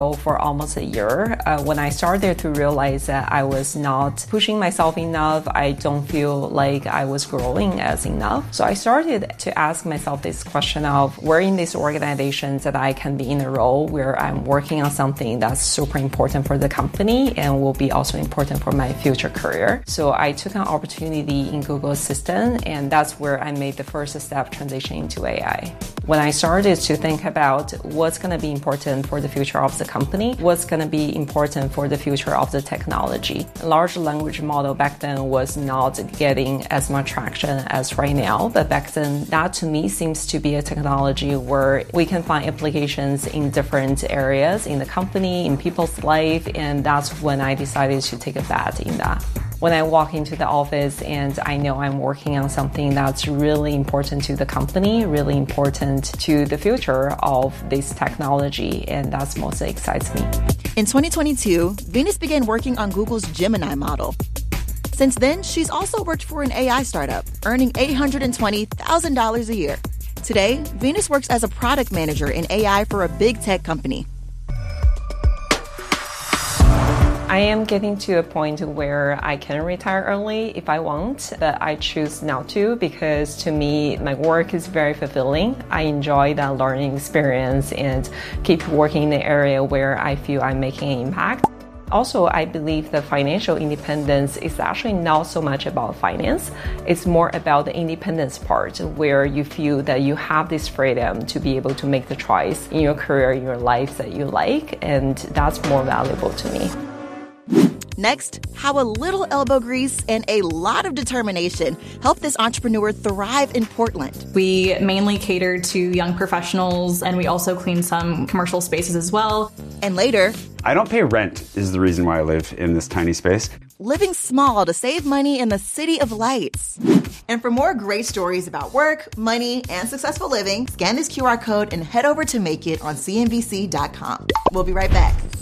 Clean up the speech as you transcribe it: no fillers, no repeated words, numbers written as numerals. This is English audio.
for almost a year. When I started to realize that I was not pushing myself enough, I don't feel like I was growing as enough. So I started to ask myself this question of where in these organizations that I can be in a role where I'm working on something that's super important for the company and will be also important for my future career. So I took an opportunity in Google Assistant, and that's where I made the first step transitioning to AI. When I started to think about what's going to be important for the future of the company, what's going to be important for the future of the technology. A large language model back then was not getting as much traction as right now, but back then that to me seems to be a technology where we can find applications in different areas in the company, in people's life, and that's when I decided to take a bet in that. When I walk into the office and I know I'm working on something that's really important to the company, really important to the future of this technology, and that's mostly excites me. In 2022, Venus began working on Google's Gemini model. Since then, she's also worked for an AI startup, earning $820,000 a year. Today, Venus works as a product manager in AI for a big tech company. I am getting to a point where I can retire early if I want, but I choose not to because to me, my work is very fulfilling. I enjoy that learning experience and keep working in the area where I feel I'm making an impact. Also, I believe that financial independence is actually not so much about finance. It's more about the independence part where you feel that you have this freedom to be able to make the choice in your career, in your life that you like, and that's more valuable to me. Next, how a little elbow grease and a lot of determination helped this entrepreneur thrive in Portland. We mainly cater to young professionals, and we also clean some commercial spaces as well. And later, I don't pay rent is the reason why I live in this tiny space. Living small to save money in the city of lights. And for more great stories about work, money, and successful living, scan this QR code and head over to Make It on CNBC.com. We'll be right back.